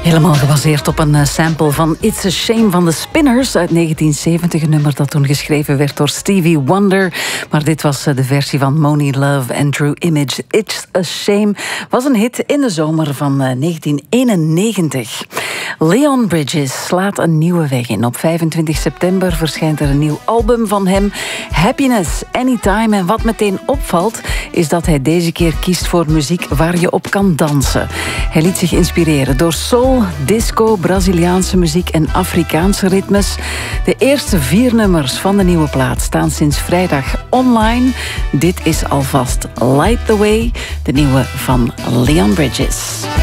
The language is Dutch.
Helemaal gebaseerd op een sample van It's a Shame van de Spinners uit 1970. Een nummer dat toen geschreven werd door Stevie Wonder. Maar dit was de versie van Monie Love en True Image. It's a Shame was een hit in de zomer van 1991. Leon Bridges slaat een nieuwe weg in. Op 25 september verschijnt er een nieuw album van hem. Happiness, Anytime. En wat meteen opvalt, is dat hij deze keer kiest voor muziek waar je op kan dansen. Hij liet zich inspireren door soul, disco, Braziliaanse muziek en Afrikaanse ritmes. De eerste 4 nummers van de nieuwe plaat staan sinds vrijdag online. Dit is alvast Light the Way, de nieuwe van Leon Bridges.